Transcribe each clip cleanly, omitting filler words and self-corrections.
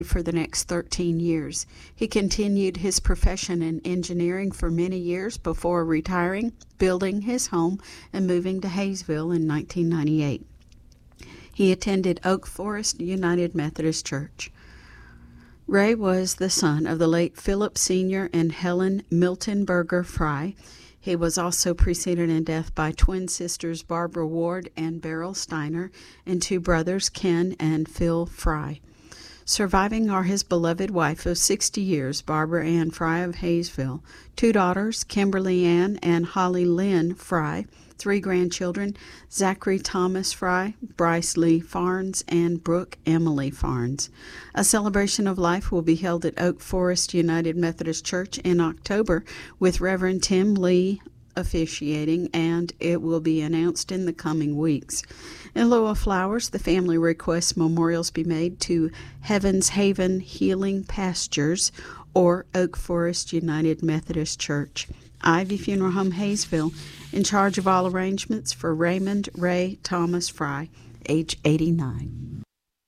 for the next 13 years. He continued his profession in engineering for many years before retiring, building his home, and moving to Hayesville in 1998. He attended Oak Forest United Methodist Church. Ray was the son of the late Philip Sr. and Helen Miltenberger Fry. He was also preceded in death by twin sisters Barbara Ward and Beryl Steiner, and two brothers Ken and Phil Fry. Surviving are his beloved wife of 60 years, Barbara Ann Fry of Hayesville, two daughters, Kimberly Ann and Holly Lynn Fry, three grandchildren, Zachary Thomas Fry, Bryce Lee Farnes, and Brooke Emily Farnes. A celebration of life will be held at Oak Forest United Methodist Church in October with Reverend Tim Lee officiating, and it will be announced in the coming weeks. In lieu of flowers, the family requests memorials be made to Heaven's Haven Healing Pastures or Oak Forest United Methodist Church. Ivy Funeral Home, Hayesville, in charge of all arrangements for Raymond Ray Thomas Fry, age 89.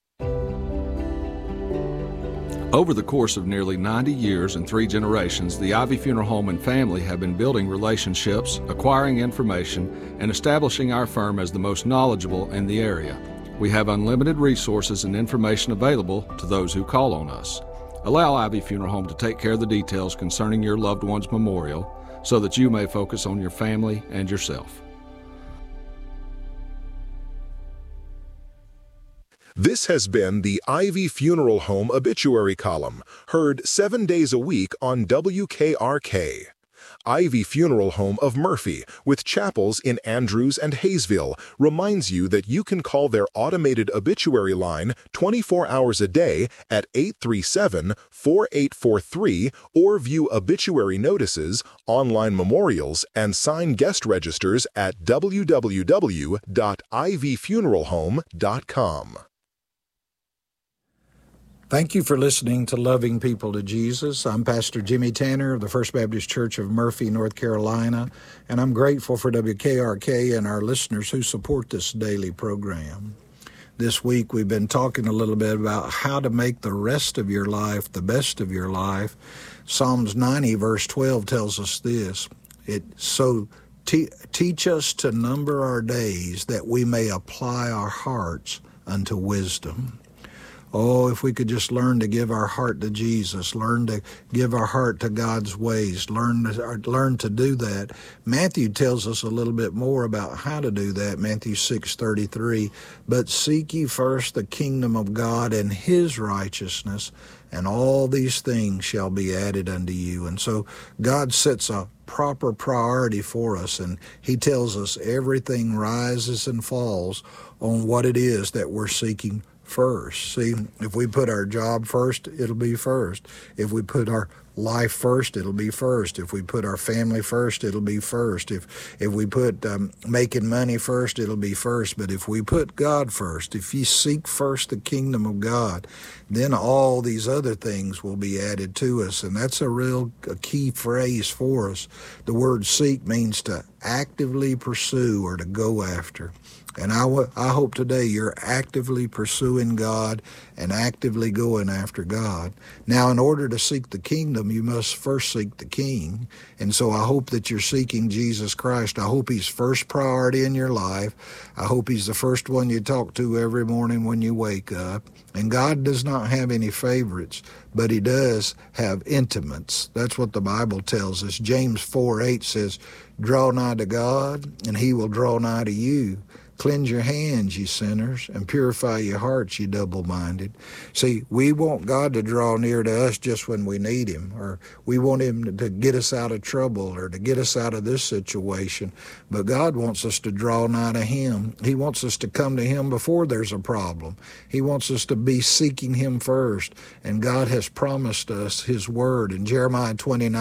Over the course of nearly 90 years and 3 generations, the Ivy Funeral Home and family have been building relationships, acquiring information, and establishing our firm as the most knowledgeable in the area. We have unlimited resources and information available to those who call on us. Allow Ivy Funeral Home to take care of the details concerning your loved one's memorial so that you may focus on your family and yourself. This has been the Ivy Funeral Home Obituary Column, heard 7 days a week on WKRK. Ivy Funeral Home of Murphy, with chapels in Andrews and Hayesville, reminds you that you can call their automated obituary line 24 hours a day at 837-4843 or view obituary notices, online memorials, and sign guest registers at www.ivyfuneralhome.com. Thank you for listening to Loving People to Jesus. I'm Pastor Jimmy Tanner of the First Baptist Church of Murphy, North Carolina, and I'm grateful for WKRK and our listeners who support this daily program. This week we've been talking a little bit about how to make the rest of your life the best of your life. Psalms 90 verse 12 tells us this. Teach us to number our days that we may apply our hearts unto wisdom. Oh, if we could just learn to give our heart to Jesus, learn to give our heart to God's ways, learn to do that. Matthew tells us a little bit more about how to do that, Matthew 6:33. But seek ye first the kingdom of God and his righteousness, and all these things shall be added unto you. And so God sets a proper priority for us, and he tells us everything rises and falls on what it is that we're seeking first. See, if we put our job first, it'll be first. If we put our life first, it'll be first. If we put our family first, it'll be first. If we put making money first, it'll be first. But if we put God first, if you seek first the kingdom of God, then all these other things will be added to us. And that's a key phrase for us. The word seek means to actively pursue or to go after. And I hope today you're actively pursuing God and actively going after God. Now, in order to seek the kingdom, you must first seek the King. And so I hope that you're seeking Jesus Christ. I hope he's first priority in your life. I hope he's the first one you talk to every morning when you wake up. And God does not have any favorites, but he does have intimates. That's what the Bible tells us. James 4:8 says, draw nigh to God, and he will draw nigh to you. Cleanse your hands, ye sinners, and purify your hearts, ye double-minded. See, we want God to draw near to us just when we need him, or we want him to get us out of trouble or to get us out of this situation. But God wants us to draw nigh to him. He wants us to come to him before there's a problem. He wants us to be seeking him first. And God has promised us his word. In Jeremiah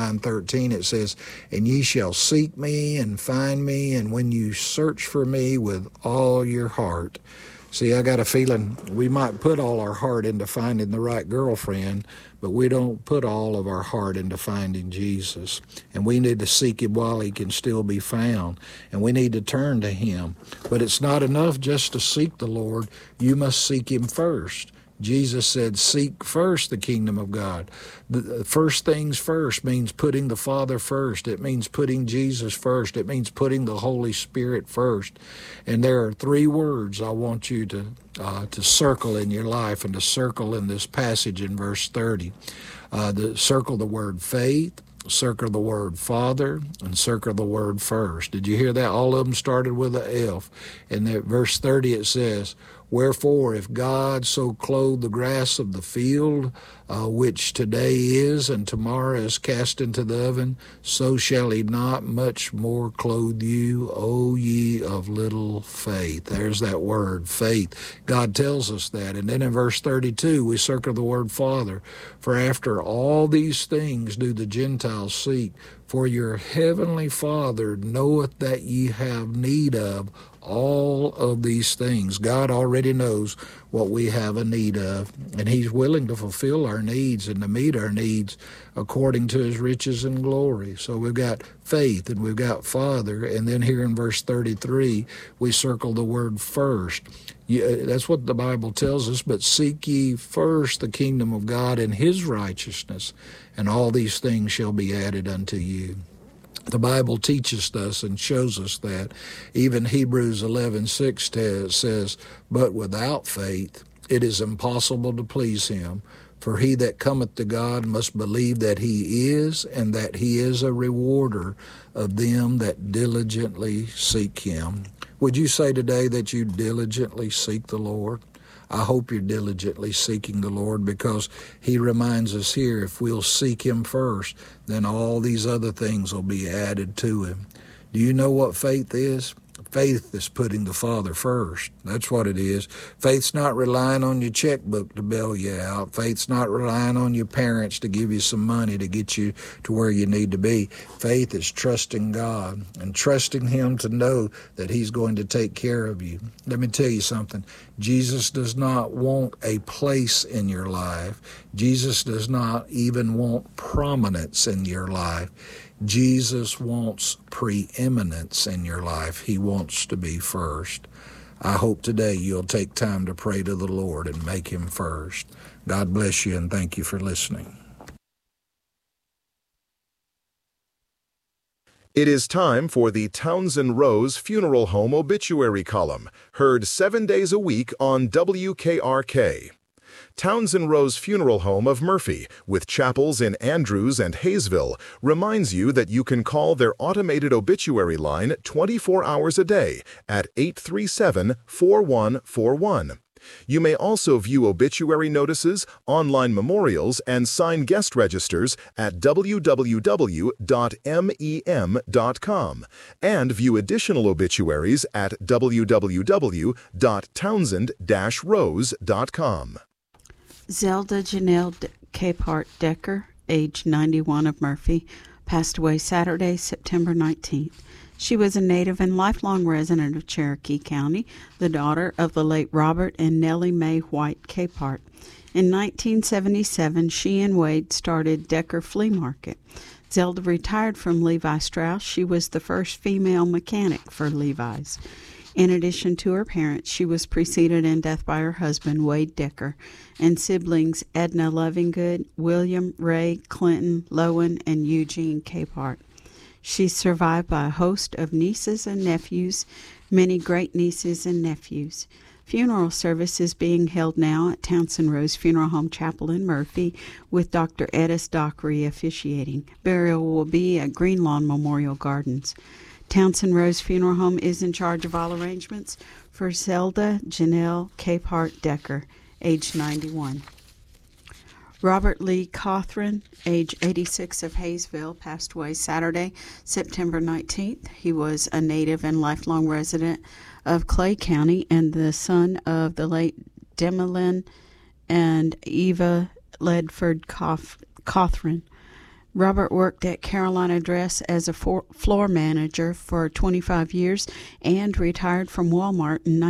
29:13 it says, and ye shall seek me and find me, and when you search for me with all your heart. See, I got a feeling we might put all our heart into finding the right girlfriend, but we don't put all of our heart into finding Jesus. And we need to seek him while he can still be found. And we need to turn to him. But it's not enough just to seek the Lord. You must seek him first. Jesus said, seek first the kingdom of God. The first things first means putting the Father first. It means putting Jesus first. It means putting the Holy Spirit first. And there are three words I want you to circle in your life and to circle in this passage in verse 30. Circle the word faith, circle the word Father, and circle the word first. Did you hear that? All of them started with an F. In verse 30 it says, wherefore, if God so clothe the grass of the field, which today is and tomorrow is cast into the oven, so shall he not much more clothe you, O ye of little faith. There's that word, faith. God tells us that. And then in verse 32, we circle the word Father. For after all these things do the Gentiles seek, for your heavenly Father knoweth that ye have need of all of these things. God already knows what we have a need of, and he's willing to fulfill our needs and to meet our needs according to his riches and glory. So we've got faith and we've got Father, and then here in verse 33, we circle the word first. That's what the Bible tells us, but seek ye first the kingdom of God and his righteousness, and all these things shall be added unto you. The Bible teaches us and shows us that. Even Hebrews 11:6 says, but without faith it is impossible to please him. For he that cometh to God must believe that he is, and that he is a rewarder of them that diligently seek him. Would you say today that you diligently seek the Lord? I hope you're diligently seeking the Lord, because he reminds us here, if we'll seek him first, then all these other things will be added to him. Do you know what faith is? Faith is putting the Father first. That's what it is. Faith's not relying on your checkbook to bail you out. Faith's not relying on your parents to give you some money to get you to where you need to be. Faith is trusting God and trusting him to know that he's going to take care of you. Let me tell you something. Jesus does not want a place in your life. Jesus does not even want prominence in your life. Jesus wants preeminence in your life. He wants to be first. I hope today you'll take time to pray to the Lord and make him first. God bless you, and thank you for listening. It is time for the Townsend Rose Funeral Home Obituary Column, heard 7 days a week on WKRK. Townsend Rose Funeral Home of Murphy, with chapels in Andrews and Hayesville, reminds you that you can call their automated obituary line 24 hours a day at 837-4141. You may also view obituary notices, online memorials, and sign guest registers at www.mem.com, and view additional obituaries at www.townsend-rose.com. Zelda Janelle Capehart Decker, age 91, of Murphy, passed away Saturday, September 19th. She was a native and lifelong resident of Cherokee County, the daughter of the late Robert and Nellie Mae White Capehart. In 1977, she and Wade started Decker Flea Market. Zelda retired from Levi Strauss. She was the first female mechanic for Levi's. In addition to her parents, she was preceded in death by her husband, Wade Decker, and siblings Edna Lovingood, William, Ray, Clinton, Lowen, and Eugene Capehart. She's survived by a host of nieces and nephews, many great-nieces and nephews. Funeral service is being held now at Townsend Rose Funeral Home Chapel in Murphy, with Dr. Edis Dockery officiating. Burial will be at Green Lawn Memorial Gardens. Townsend Rose Funeral Home is in charge of all arrangements for Zelda Janelle Capehart Decker, age 91. Robert Lee Cothran, age 86, of Hayesville, passed away Saturday, September 19th. He was a native and lifelong resident of Clay County and the son of the late Demelin and Eva Ledford Cothran. Robert worked at Carolina Dress as a floor manager for 25 years and retired from Walmart in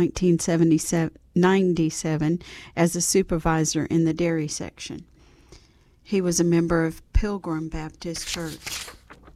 1997 as a supervisor in the dairy section. He was a member of Pilgrim Baptist Church.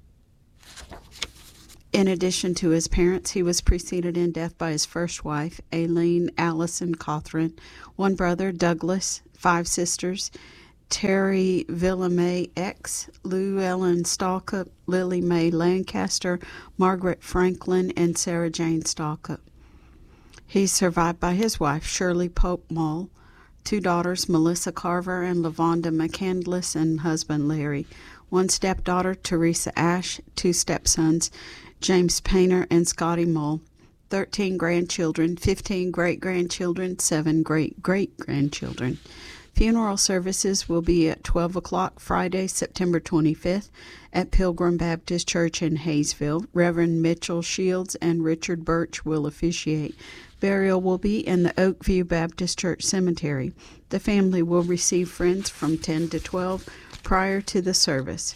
In addition to his parents, he was preceded in death by his first wife, Aileen Allison Cothran, one brother, Douglas, 5 sisters: Terry Villamay X, Lou Ellen Stalkup, Lily Mae Lancaster, Margaret Franklin, and Sarah Jane Stalkup. He's survived by his wife, Shirley Pope Mull, 2 daughters, Melissa Carver and LaVonda McCandless, and husband, Larry. 1 stepdaughter, Teresa Ash, 2 stepsons, James Painter and Scotty Mull, 13 grandchildren, 15 great-grandchildren, 7 great-great-grandchildren. Funeral services will be at 12 o'clock Friday, September 25th at Pilgrim Baptist Church in Hayesville. Reverend Mitchell Shields and Richard Birch will officiate. Burial will be in the Oakview Baptist Church Cemetery. The family will receive friends from 10 to 12 prior to the service.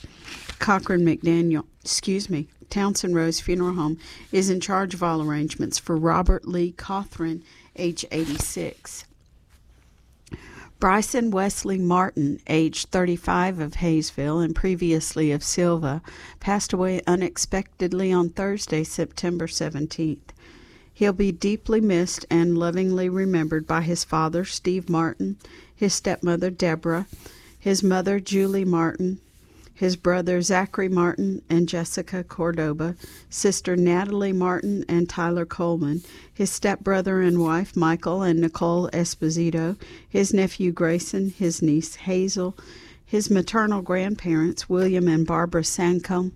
Townsend Rose Funeral Home is in charge of all arrangements for Robert Lee Cothran, age 86. Bryson Wesley Martin, age 35, of Hayesville and previously of Silva, passed away unexpectedly on Thursday, September 17th. He'll be deeply missed and lovingly remembered by his father, Steve Martin, his stepmother, Deborah, his mother, Julie Martin, his brother, Zachary Martin and Jessica Cordoba, sister Natalie Martin and Tyler Coleman, his stepbrother and wife, Michael and Nicole Esposito, his nephew, Grayson, his niece, Hazel, his maternal grandparents, William and Barbara Sancombe,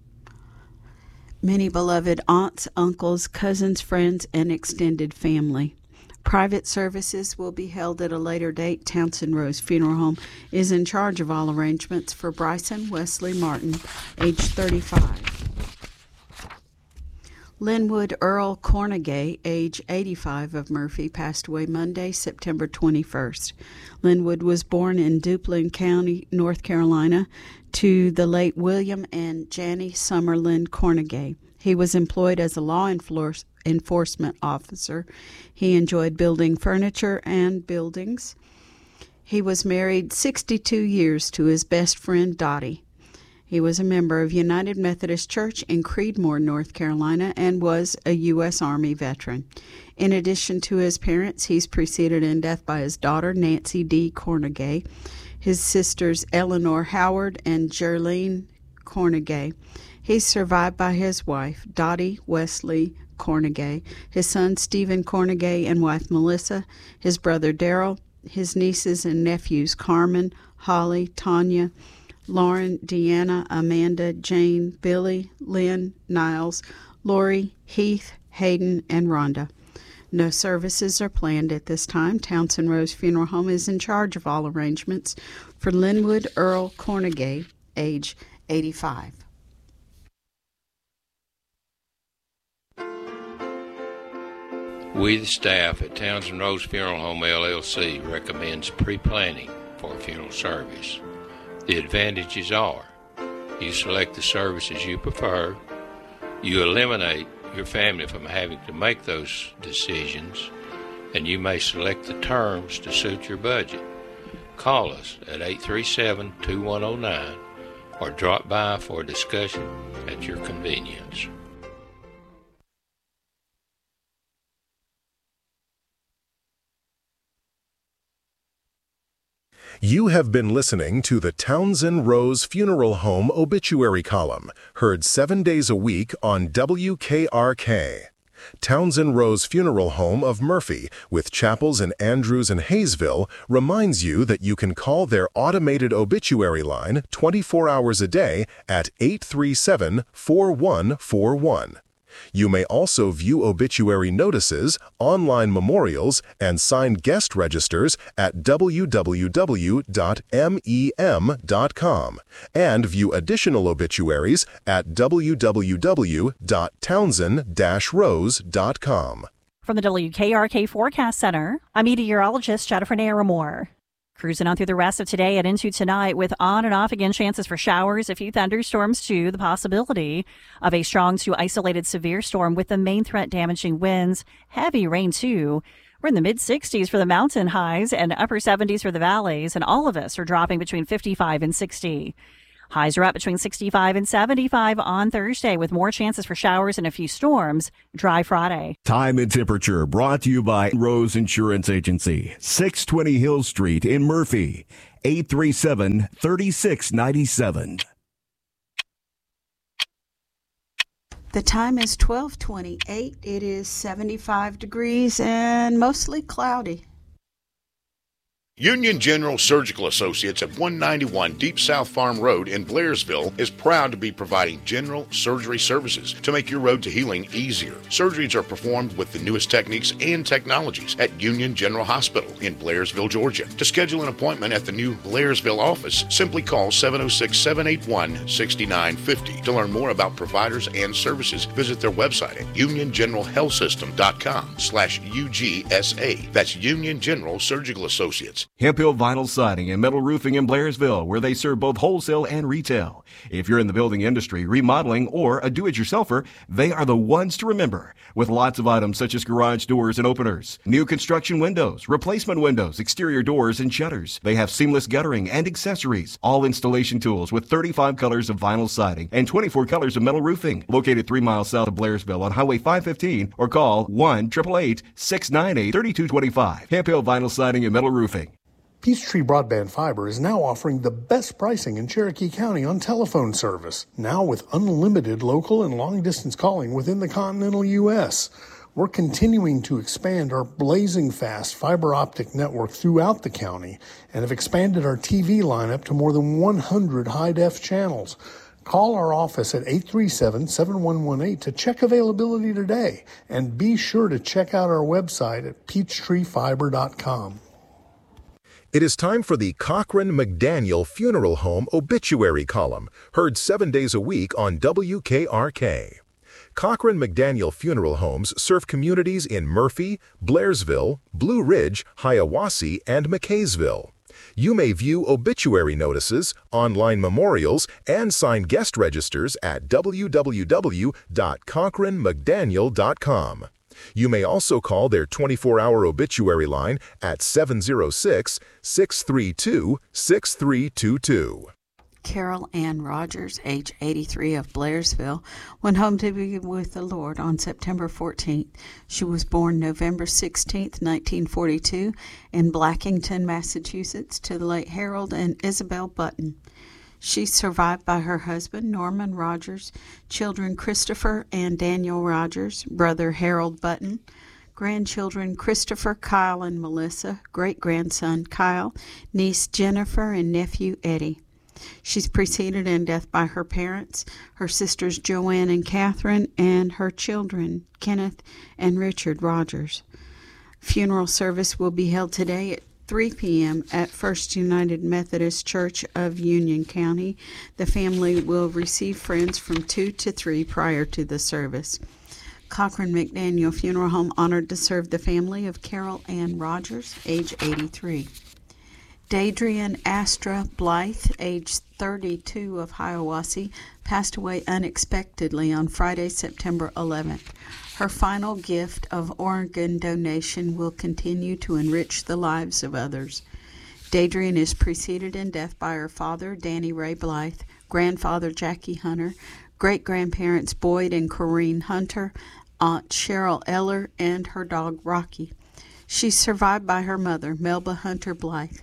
many beloved aunts, uncles, cousins, friends, and extended family. Private services will be held at a later date. Townsend Rose Funeral Home is in charge of all arrangements for Bryson Wesley Martin, age 35. Linwood Earl Cornegay, age 85, of Murphy, passed away Monday, September 21st. Linwood was born in Duplin County, North Carolina, to the late William and Janie Summerlin Cornegay. He was employed as a law enforcement officer. He enjoyed building furniture and buildings. He was married 62 years to his best friend, Dottie. He was a member of United Methodist Church in Creedmoor, North Carolina, and was a U.S. Army veteran. In addition to his parents, he's preceded in death by his daughter, Nancy D. Cornegay, his sisters, Eleanor Howard and Jerlene Cornegay. He's survived by his wife, Dottie Wesley Cornegay, his son, Stephen Cornegay, and wife, Melissa, his brother, Darrell, his nieces and nephews, Carmen, Holly, Tanya, Lauren, Deanna, Amanda, Jane, Billy, Lynn, Niles, Lori, Heath, Hayden, and Rhonda. No services are planned at this time. Townsend Rose Funeral Home is in charge of all arrangements for Linwood Earl Cornegay, age 85. We, the staff at Townsend Rose Funeral Home, LLC, recommends pre-planning for a funeral service. The advantages are: you select the services you prefer, you eliminate your family from having to make those decisions, and you may select the terms to suit your budget. Call us at 837-2109 or drop by for a discussion at your convenience. You have been listening to the Townsend Rose Funeral Home obituary column, heard 7 days a week on WKRK. Townsend Rose Funeral Home of Murphy, with chapels in Andrews and Hayesville, reminds you that you can call their automated obituary line 24 hours a day at 837-4141. You may also view obituary notices, online memorials, and signed guest registers at www.mem.com and view additional obituaries at www.townsend-rose.com. From the WKRK Forecast Center, I'm meteorologist Jennifer Naramore. Cruising on through the rest of today and into tonight with on and off again chances for showers, a few thunderstorms too, the possibility of a strong to isolated severe storm with the main threat damaging winds, heavy rain too. We're in the mid-60s for the mountain highs and upper 70s for the valleys, and all of us are dropping between 55 and 60. Highs are up between 65 and 75 on Thursday with more chances for showers and a few storms. Dry Friday. Time and temperature brought to you by Rose Insurance Agency, 620 Hill Street in Murphy, 837-3697. The time is 12:28. It is 75 degrees and mostly cloudy. Union General Surgical Associates at 191 Deep South Farm Road in Blairsville is proud to be providing general surgery services to make your road to healing easier. Surgeries are performed with the newest techniques and technologies at Union General Hospital in Blairsville, Georgia. To schedule an appointment at the new Blairsville office, simply call 706-781-6950. To learn more about providers and services, visit their website at uniongeneralhealthsystem.com/UGSA. That's Union General Surgical Associates. Hemp Hill Vinyl Siding and Metal Roofing in Blairsville, where they serve both wholesale and retail. If you're in the building industry, remodeling, or a do-it-yourselfer, they are the ones to remember. With lots of items such as garage doors and openers, new construction windows, replacement windows, exterior doors, and shutters. They have seamless guttering and accessories. All installation tools with 35 colors of vinyl siding and 24 colors of metal roofing. Located 3 miles south of Blairsville on Highway 515 or call 1-888-698-3225. Hemp Hill Vinyl Siding and Metal Roofing. Peachtree Broadband Fiber is now offering the best pricing in Cherokee County on telephone service, now with unlimited local and long-distance calling within the continental U.S. We're continuing to expand our blazing fast fiber optic network throughout the county and have expanded our TV lineup to more than 100 high-def channels. Call our office at 837-7118 to check availability today, and be sure to check out our website at peachtreefiber.com. It is time for the Cochran McDaniel Funeral Home Obituary Column, heard 7 days a week on WKRK. Cochran McDaniel Funeral Homes serve communities in Murphy, Blairsville, Blue Ridge, Hiawassee, and McKaysville. You may view obituary notices, online memorials, and sign guest registers at www.cochranmcdaniel.com. You may also call their 24-hour obituary line at 706-632-6322. Carol Ann Rogers, age 83, of Blairsville, went home to be with the Lord on September 14th. She was born November 16th, 1942, in Blackington, Massachusetts, to the late Harold and Isabel Button. She's survived by her husband, Norman Rogers, children Christopher and Daniel Rogers, brother Harold Button, grandchildren Christopher, Kyle, and Melissa, great-grandson Kyle, niece Jennifer, and nephew Eddie. She's preceded in death by her parents, her sisters Joanne and Catherine, and her children Kenneth and Richard Rogers. Funeral service will be held today at 3 p.m. at First United Methodist Church of Union County. The family will receive friends from 2 to 3 prior to the service. Cochran McDaniel Funeral Home honored to serve the family of Carol Ann Rogers, age 83. Dadrian Astra Blythe, age 32, of Hiawassee, passed away unexpectedly on Friday, September 11th. Her final gift of organ donation will continue to enrich the lives of others. Dadrian is preceded in death by her father, Danny Ray Blythe, grandfather, Jackie Hunter, great-grandparents Boyd and Corrine Hunter, Aunt Cheryl Eller, and her dog Rocky. She's survived by her mother, Melba Hunter Blythe,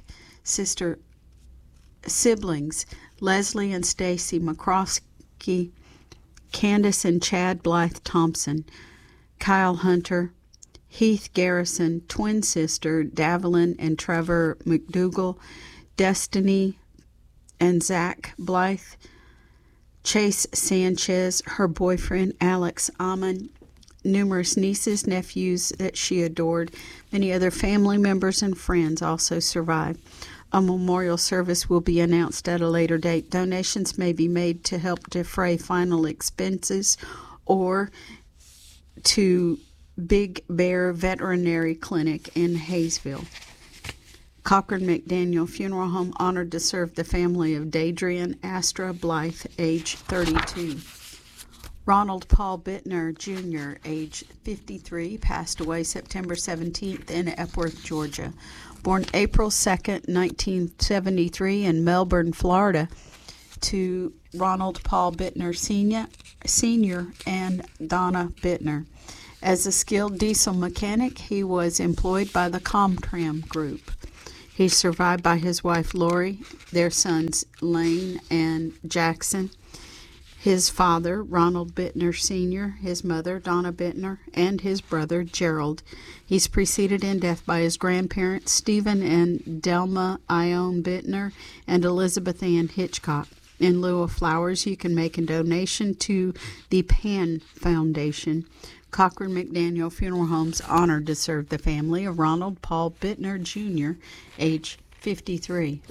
siblings Leslie and Stacy McCroskey, Candace and Chad Blythe Thompson, Kyle Hunter, Heath Garrison, twin sister Davelyn and Trevor McDougall, Destiny and Zach Blythe, Chase Sanchez, her boyfriend Alex Amon, numerous nieces, nephews that she adored. Many other family members and friends also survived. A memorial service will be announced at a later date. Donations may be made to help defray final expenses or to Big Bear Veterinary Clinic in Hayesville. Cochran McDaniel Funeral Home honored to serve the family of Dadrian Astra Blythe, age 32. Ronald Paul Bittner, Jr., age 53, passed away September 17th in Epworth, Georgia. Born April 2nd, 1973 in Melbourne, Florida, to Ronald Paul Bittner Sr. and Donna Bittner. As a skilled diesel mechanic, he was employed by the Comtram Group. He's survived by his wife Lori, their sons Lane and Jackson, his father Ronald Bittner Sr., his mother Donna Bittner, and his brother Gerald. He's preceded in death by his grandparents Stephen and Delma Ione Bittner and Elizabeth Ann Hitchcock. In lieu of flowers, you can make a donation to the Pan Foundation. Cochran McDaniel Funeral Home's honored to serve the family of Ronald Paul Bittner Jr., age 53.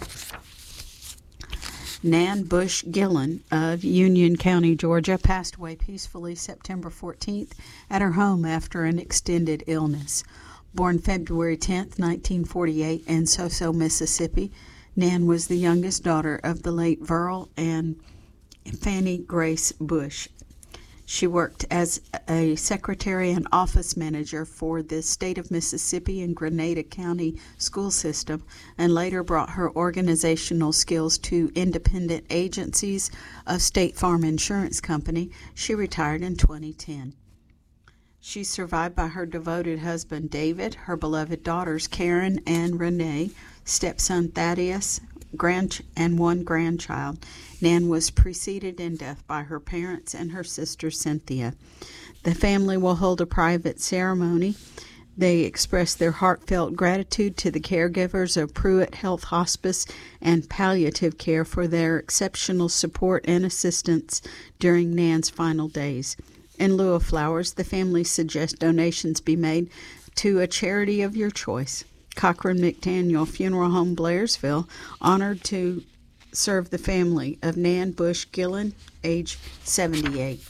Nan Bush Gillen of Union County, Georgia, passed away peacefully September 14th at her home after an extended illness. Born February 10th, 1948 in Soso, Mississippi, Nan was the youngest daughter of the late Verl and Fannie Grace Bush. She worked as a secretary and office manager for the state of Mississippi and Grenada County school system, and later brought her organizational skills to independent agencies of State Farm Insurance Company. She retired in 2010. She's survived by her devoted husband David, her beloved daughters Karen and Renee, stepson Thaddeus, and one grandchild. Nan was preceded in death by her parents and her sister Cynthia. The family will hold a private ceremony. They express their heartfelt gratitude to the caregivers of Pruitt Health Hospice and Palliative Care for their exceptional support and assistance during Nan's final days. In lieu of flowers, the family suggests donations be made to a charity of your choice. Cochran McDaniel Funeral Home, Blairsville, honored to serve the family of Nan Bush Gillen, age 78.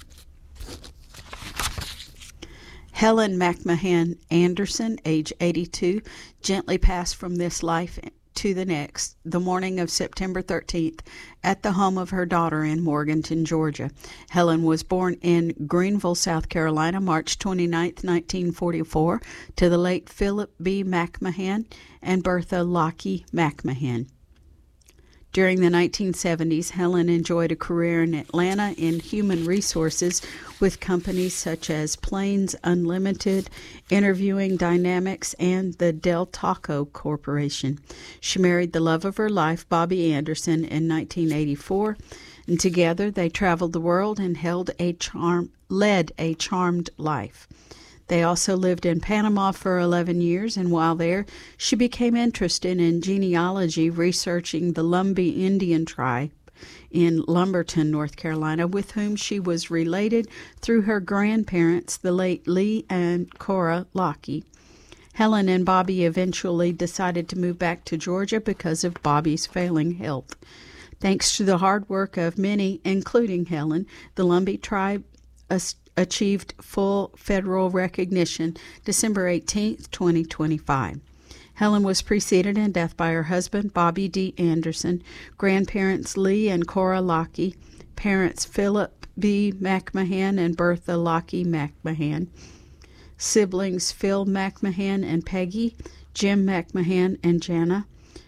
Helen McMahon Anderson, age 82, gently passed from this life to the next the morning of September 13th at the home of her daughter in Morganton, Georgia. Helen was born in Greenville, South Carolina, March 29, 1944, to the late Philip B. McMahon and Bertha Lockie McMahon. During the 1970s, Helen enjoyed a career in Atlanta in human resources with companies such as Plains Unlimited, Interviewing Dynamics, and the Del Taco Corporation. She married the love of her life, Bobby Anderson, in 1984, and together they traveled the world and led a charmed life. They also lived in Panama for 11 years, and while there, she became interested in genealogy, researching the Lumbee Indian tribe in Lumberton, North Carolina, with whom she was related through her grandparents, the late Lee and Cora Lockie. Helen and Bobby eventually decided to move back to Georgia because of Bobby's failing health. Thanks to the hard work of many, including Helen, the Lumbee tribe achieved full federal recognition December 18, 2025. Helen was preceded in death by her husband, Bobby D. Anderson, grandparents Lee and Cora Lockie, parents Philip B. McMahon and Bertha Lockie McMahon, siblings Phil McMahon and Peggy, Jim McMahon and Jana,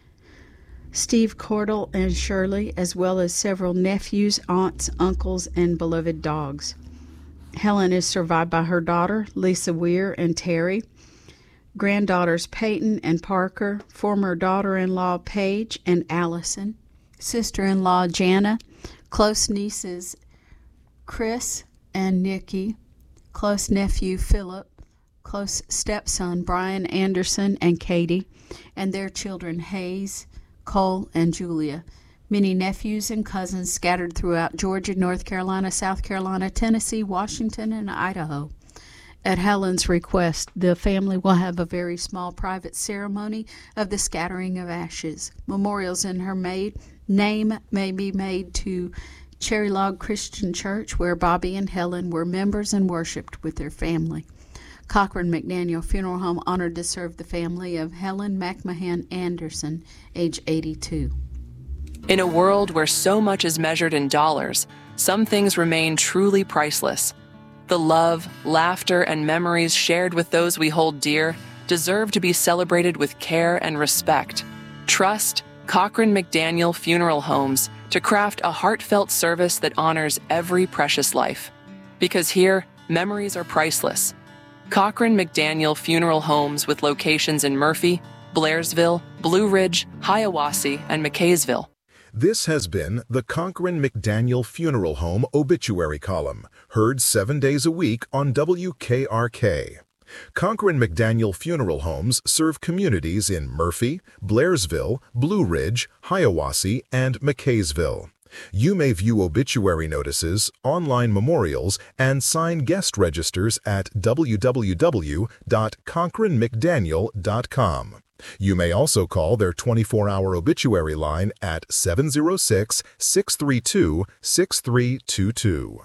Steve Cordell and Shirley, as well as several nephews, aunts, uncles, and beloved dogs. Helen is survived by her daughter, Lisa Weir and Terry, granddaughters Peyton and Parker, former daughter-in-law Paige and Allison, sister-in-law Jana, close nieces Chris and Nikki, close nephew Philip, close stepson Brian Anderson and Katie, and their children Hayes, Cole, and Julia. Many nephews and cousins scattered throughout Georgia, North Carolina, South Carolina, Tennessee, Washington, and Idaho. At Helen's request, the family will have a very small private ceremony of the scattering of ashes. Memorials in her name may be made to Cherry Log Christian Church, where Bobby and Helen were members and worshipped with their family. Cochran McDaniel Funeral Home honored to serve the family of Helen McMahon Anderson, age 82. In a world where so much is measured in dollars, some things remain truly priceless. The love, laughter, and memories shared with those we hold dear deserve to be celebrated with care and respect. Trust, Cochran McDaniel Funeral Homes to craft a heartfelt service that honors every precious life. Because here, memories are priceless. Cochran McDaniel Funeral Homes with locations in Murphy, Blairsville, Blue Ridge, Hiawassee, and McKaysville. This has been the Cochran McDaniel Funeral Home Obituary Column, heard 7 days a week on WKRK. Cochran McDaniel Funeral Homes serve communities in Murphy, Blairsville, Blue Ridge, Hiawassee, and McKaysville. You may view obituary notices, online memorials, and sign guest registers at www.cochranmcdaniel.com. You may also call their 24-hour obituary line at 706-632-6322.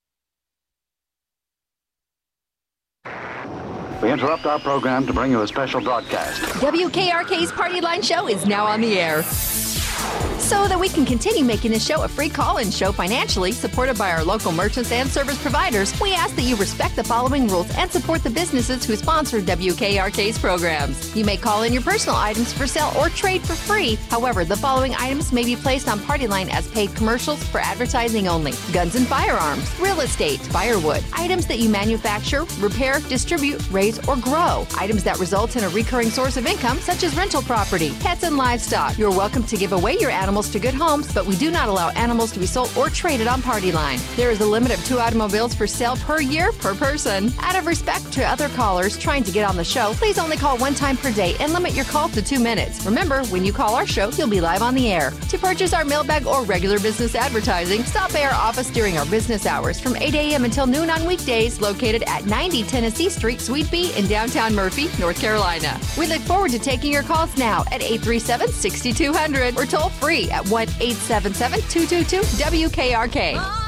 We interrupt our program to bring you a special broadcast. WKRK's Party Line Show is now on the air. So that we can continue making this show a free call-in show financially, supported by our local merchants and service providers, we ask that you respect the following rules and support the businesses who sponsor WKRK's programs. You may call in your personal items for sale or trade for free. However, the following items may be placed on Party Line as paid commercials for advertising only: guns and firearms, real estate, firewood, items that you manufacture, repair, distribute, raise, or grow, items that result in a recurring source of income, such as rental property, pets, and livestock. You're welcome to give away your animals to good homes, but we do not allow animals to be sold or traded on Party Line. There is a limit of 2 automobiles for sale per year per person. Out of respect to other callers trying to get on the show, please only call 1 time per day and limit your call to 2 minutes. Remember, when you call our show, you'll be live on the air. To purchase our mailbag or regular business advertising, stop by our office during our business hours from 8 a.m. until noon on weekdays, located at 90 Tennessee Street, Suite B in downtown Murphy, North Carolina. We look forward to taking your calls now at 837-6200 or toll free at 1-877-222-WKRK.